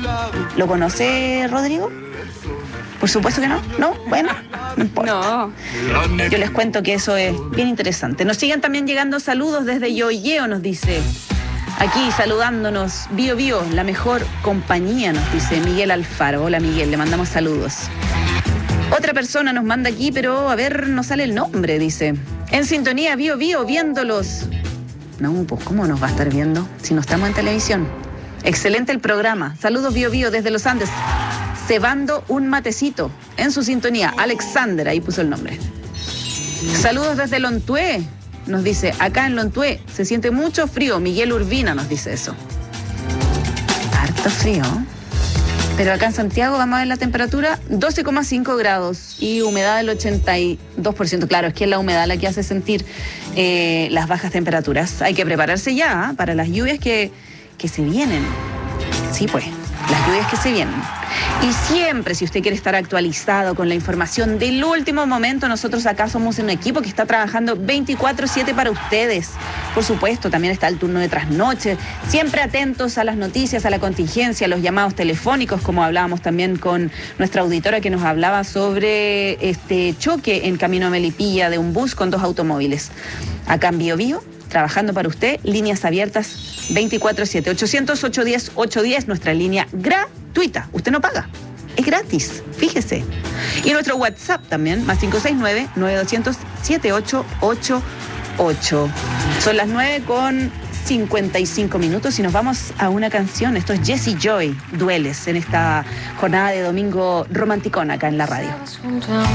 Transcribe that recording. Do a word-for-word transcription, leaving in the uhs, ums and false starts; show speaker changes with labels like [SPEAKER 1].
[SPEAKER 1] ¿Lo conoce, Rodrigo? Por supuesto que no. ¿No? Bueno, no importa.
[SPEAKER 2] No.
[SPEAKER 1] Yo les cuento que eso es bien interesante. Nos siguen también llegando saludos desde Yoyeo, nos dice. Aquí saludándonos, Bio Bio, la mejor compañía, nos dice Miguel Alfaro. Hola Miguel, le mandamos saludos. Otra persona nos manda aquí, pero a ver, no sale el nombre, dice. En sintonía, Bio Bio, viéndolos. No, pues ¿cómo nos va a estar viendo si no estamos en televisión? Excelente el programa. Saludos Bio Bio desde los Andes. Cebando un matecito en su sintonía. Alexander, ahí puso el nombre. Saludos desde Lontué. Nos dice, acá en Lontué se siente mucho frío. Miguel Urbina nos dice eso. Harto frío. Pero acá en Santiago vamos a ver la temperatura doce coma cinco grados y humedad del ochenta y dos por ciento. Claro, es que es la humedad la que hace sentir eh, las bajas temperaturas. Hay que prepararse ya ¿eh? para las lluvias que, que se vienen. Sí, pues, las lluvias que se vienen. Y siempre, si usted quiere estar actualizado con la información del último momento, nosotros acá somos un equipo que está trabajando veinticuatro siete para ustedes. Por supuesto, también está el turno de trasnoche, siempre atentos a las noticias, a la contingencia, a los llamados telefónicos, como hablábamos también con nuestra auditora que nos hablaba sobre este choque en camino a Melipilla de un bus con dos automóviles. Acá en Bio Bio, trabajando para usted, líneas abiertas veinticuatro siete, ochocientos, ochocientos diez, ochocientos diez, nuestra línea gratuita. Usted no paga, es gratis, fíjese. Y nuestro WhatsApp también, más cinco seis nueve, nueve dos cero cero, siete ocho ocho ocho. Son las nueve con cincuenta y cinco minutos y nos vamos a una canción. Esto es Jessie Joy, Dueles, en esta jornada de domingo romanticón acá en la radio.